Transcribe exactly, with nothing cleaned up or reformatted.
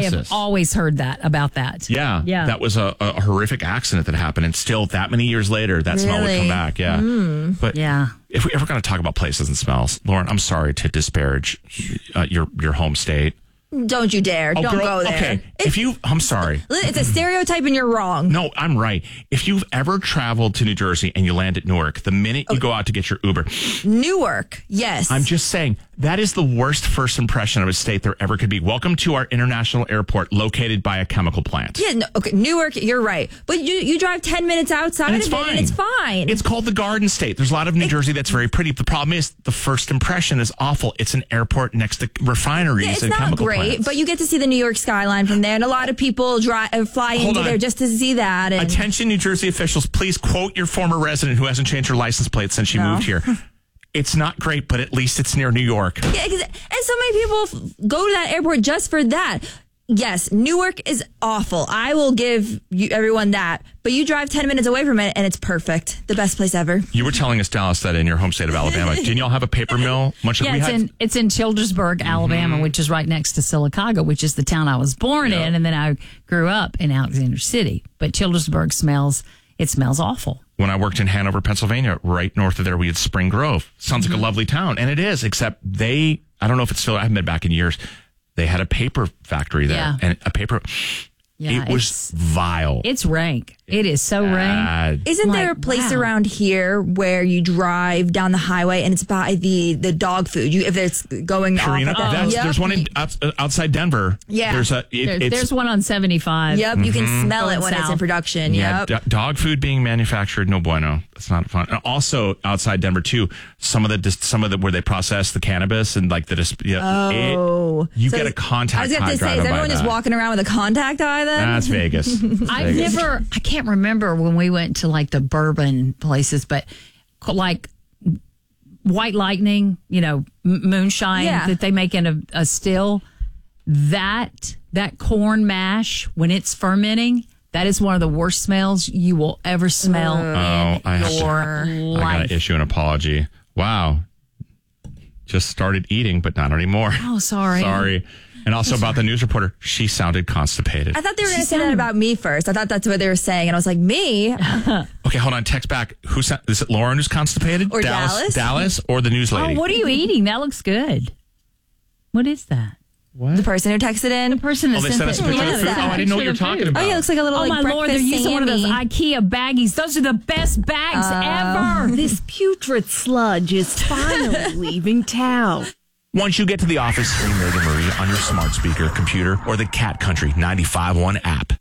process. have always heard that about that. Yeah, Yeah. that was a, a horrific accident that happened, and still that many years later, that smell would come Really? back. Yeah, Mm. but Yeah. if we're ever going to talk about places and smells, Lauren, I'm sorry to disparage uh, your your home state. Don't you dare. Oh, Don't girl, go there. Okay, if you, I'm sorry. It's a stereotype and you're wrong. No, I'm right. If you've ever traveled to New Jersey and you land at Newark, the minute you go out to get your Uber, Newark, yes. I'm just saying that is the worst first impression of a state there ever could be. Welcome to our international airport located by a chemical plant. Yeah, no, okay, Newark, you're right. But you you drive ten minutes outside And it's of it fine. and it's fine. It's called the Garden State. There's a lot of New Jersey that's very pretty. The problem is the first impression is awful. It's an airport next to refineries Yeah, it's and not chemical great, plants. but you get to see the New York skyline from there, and a lot of people drive, uh, fly Hold into on. there just to see that. And Attention, New Jersey officials, please quote your former resident who hasn't changed her license plate since she No. moved here. It's not great, but at least it's near New York. Yeah, exa- and so many people f- go to that airport just for that. Yes, Newark is awful. I will give you everyone that. But you drive ten minutes away from it, and it's perfect. The best place ever. You were telling us, Dallas, that in your home state of Alabama, didn't y'all have a paper mill? Much Yeah, like we it's had. in it's in Childersburg, Alabama, which is right next to Silicaga, which is the town I was born Yeah. in, and then I grew up in Alexander City. But Childersburg smells it smells awful. When I worked in Hanover, Pennsylvania, right north of there, we had Spring Grove. Sounds Mm-hmm. like a lovely town, and it is. Except they, I don't know if it's still. I haven't been back in years. They had a paper factory there, Yeah. and a paper. Yeah, it was it's- vile. It's rank. It is so rank. Bad. Isn't there a Like, place wow. around here where you drive down the highway and it's by the, the dog food? You if it's going Purina, off. Of that's, Yep. there's one in, outs- uh, outside Denver. Yeah. there's a. It, There- it's, there's one on seventy-five. Yep, you can smell it Going when it's in south. production. Yeah, Yep. do- dog food being manufactured, no bueno. That's not fun. And also outside Denver too, some of the dis- some of the where they process the cannabis and like the dis- yeah, Oh. it, you So get a I contact was going high to say, driving is by everyone just that. walking around with a contact eye then? That's Vegas. I've Vegas. never, I can't remember when we went to like the bourbon places, but like White Lightning, you know, m- moonshine Yeah. that they make in a, a still, that, that corn mash, when it's fermenting, that is one of the worst smells you will ever smell Oh, in I have to- your I life. gotta issue an apology. Wow, just started eating, but not anymore. Oh, sorry. Sorry. And also about the news reporter, she sounded constipated. I thought they were going to She say that sounded- about me first. I thought that's what they were saying. And I was like, me? Okay, hold on. Text back. Who sent? Is it Lauren who's constipated? Or Dallas? Dallas or the news Oh, lady? what are you eating? That looks good. What is that? The person who texted in. Person that Oh, they sent sent us a the- picture Yeah, of food. that's Oh, I didn't know what you were picture of talking food. about. Oh, yeah, it looks like a little Oh, like my breakfast Lord, they're using one of those Sammy. IKEA baggies. Those are the best bags ever. This putrid sludge is finally leaving town. Once you get to the office, stream Megan Marie on your smart speaker, computer, or the Cat Country ninety-five point one app.